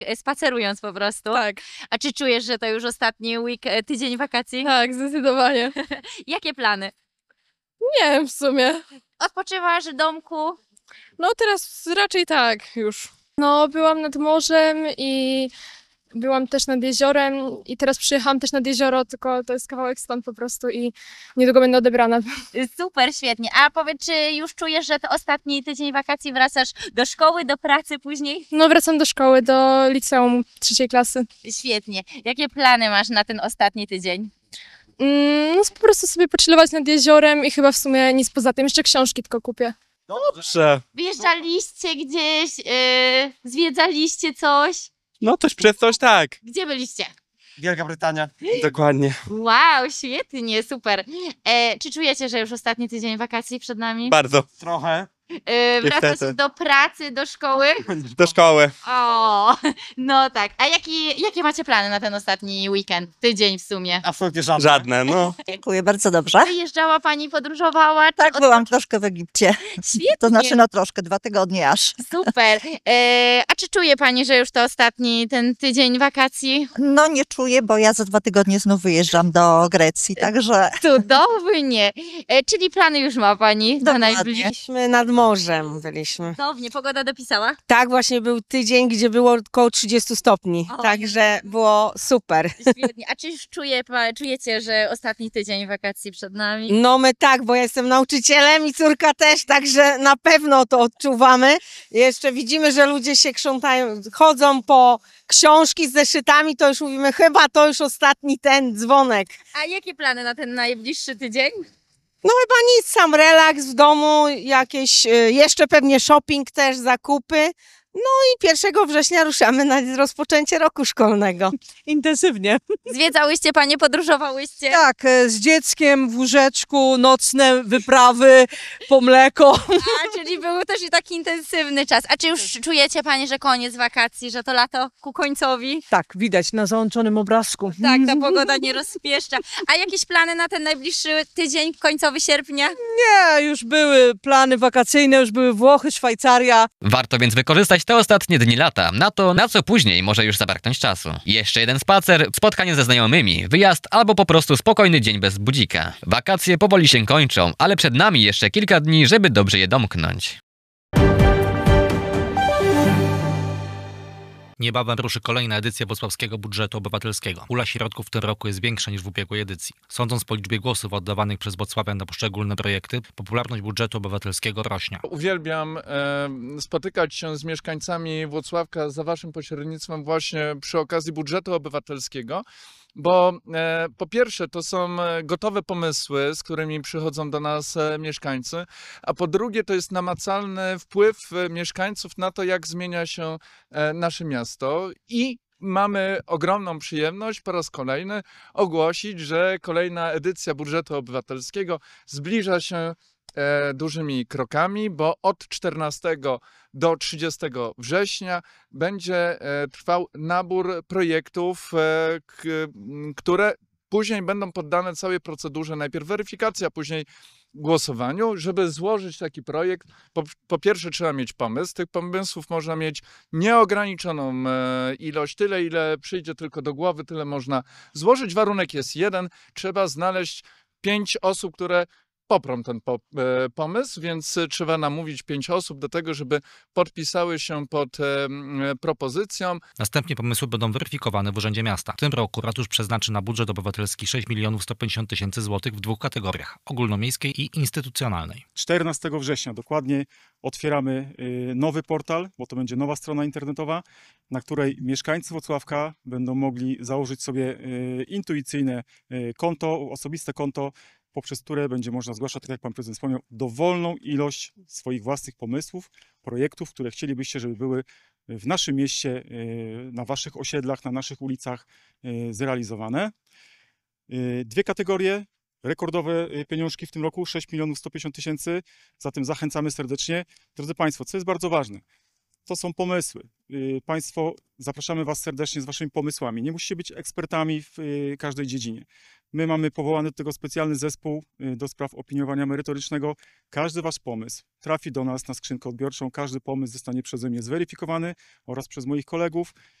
spacerując po prostu. Tak, A czy czujesz, że to już ostatni tydzień wakacji? tak, zdecydowanie. Jakie plany? Nie wiem w sumie. Odpoczywasz w domku? No teraz raczej tak już. No byłam nad morzem i byłam też nad jeziorem i teraz przyjechałam też nad jezioro, tylko to jest kawałek stąd po prostu i niedługo będę odebrana. Super, świetnie. A powiedz, czy już czujesz, że to ostatni tydzień wakacji wracasz do szkoły, do pracy później? No wracam do szkoły, do liceum 3. klasy. Świetnie. Jakie plany masz na ten ostatni tydzień? No po prostu sobie pochillować nad jeziorem i chyba w sumie nic poza tym. Jeszcze książki tylko kupię. Dobrze. Wyjeżdżaliście gdzieś, zwiedzaliście coś? No coś przez coś tak. Gdzie byliście? Wielka Brytania. Dokładnie. Wow, świetnie, super. Czy czujecie, że już ostatni tydzień wakacji przed nami? Bardzo. Trochę. Wracasz niestety. do pracy, do szkoły? Do szkoły. O, no tak. A jakie macie plany na ten ostatni weekend, tydzień w sumie? Absolutnie żadne. Żadne, no. Dziękuję, bardzo dobrze. Wyjeżdżała pani, podróżowała? Czy Tak, byłam troszkę w Egipcie. Świetnie, To znaczy, no troszkę, 2 tygodnie aż. super. A czy czuje pani, że już to ostatni ten tydzień wakacji? No nie czuję, bo ja za 2 tygodnie znów wyjeżdżam do Grecji, także Cudownie. Czyli plany już ma pani na Dokładnie. najbliższe? Byliśmy nad morzem, byliśmy. Cudownie, pogoda dopisała? Tak, właśnie był tydzień, gdzie było około 30 stopni, O. także było super. Świetnie. A czy już czujecie, że ostatni tydzień wakacji przed nami? No my tak, bo ja jestem nauczycielem i córka też, także na pewno to odczuwamy. Jeszcze widzimy, że ludzie się krzątają, chodzą po książki z zeszytami, to już mówimy, chyba to już ostatni ten dzwonek. A jakie plany na ten najbliższy tydzień? No chyba nic, sam relaks w domu, jakieś jeszcze pewnie shopping też, zakupy. No i 1 września ruszamy na rozpoczęcie roku szkolnego. Intensywnie. Zwiedzałyście panie, podróżowałyście? Tak, z dzieckiem w łóżeczku, nocne wyprawy po mleko. A, czyli był też i taki intensywny czas. A czy już czujecie panie, że koniec wakacji, że to lato ku końcowi? Tak, widać na załączonym obrazku. Tak, ta pogoda nie rozpieszcza. A jakieś plany na ten najbliższy tydzień, końcowy sierpnia? Nie, już były plany wakacyjne, już były Włochy, Szwajcaria. Warto więc wykorzystać te ostatnie dni lata na to, na co później może już zabraknąć czasu. Jeszcze jeden spacer, spotkanie ze znajomymi, wyjazd albo po prostu spokojny dzień bez budzika. Wakacje powoli się kończą, ale przed nami jeszcze kilka dni, żeby dobrze je domknąć. Niebawem ruszy kolejna edycja Włocławskiego Budżetu Obywatelskiego. Pula środków w tym roku jest większa niż w ubiegłej edycji. Sądząc po liczbie głosów oddawanych przez włocławian na poszczególne projekty, popularność budżetu obywatelskiego rośnie. Uwielbiam spotykać się z mieszkańcami Włocławka za waszym pośrednictwem właśnie przy okazji budżetu obywatelskiego, bo po pierwsze to są gotowe pomysły, z którymi przychodzą do nas mieszkańcy, a po drugie to jest namacalny wpływ mieszkańców na to, jak zmienia się nasze miasto i mamy ogromną przyjemność po raz kolejny ogłosić, że kolejna edycja budżetu obywatelskiego zbliża się dużymi krokami, bo od 14 do 30 września będzie trwał nabór projektów, które później będą poddane całej procedurze, najpierw weryfikacji, a później głosowaniu. Żeby złożyć taki projekt, po pierwsze trzeba mieć pomysł. Tych pomysłów można mieć nieograniczoną ilość, tyle ile przyjdzie tylko do głowy, tyle można złożyć. Warunek jest jeden, trzeba znaleźć 5 osób, które poprą ten pomysł, więc trzeba namówić 5 osób do tego, żeby podpisały się pod propozycją. Następnie pomysły będą weryfikowane w Urzędzie Miasta. W tym roku ratusz przeznaczy na budżet obywatelski 6 150 000 złotych w 2 kategoriach: ogólnomiejskiej i instytucjonalnej. 14 września dokładnie otwieramy nowy portal, bo to będzie nowa strona internetowa, na której mieszkańcy Włocławka będą mogli założyć sobie intuicyjne konto, osobiste konto, poprzez które będzie można zgłaszać, tak jak pan prezydent wspomniał, dowolną ilość swoich własnych pomysłów, projektów, które chcielibyście, żeby były w naszym mieście, na waszych osiedlach, na naszych ulicach zrealizowane. 2 kategorie, rekordowe pieniążki w tym roku, 6 150 000, zatem zachęcamy serdecznie. Drodzy Państwo, co jest bardzo ważne, to są pomysły. Państwo, zapraszamy Was serdecznie z Waszymi pomysłami. Nie musicie być ekspertami w każdej dziedzinie. My mamy powołany do tego specjalny zespół do spraw opiniowania merytorycznego. Każdy Wasz pomysł trafi do nas na skrzynkę odbiorczą. Każdy pomysł zostanie przeze mnie zweryfikowany oraz przez moich kolegów.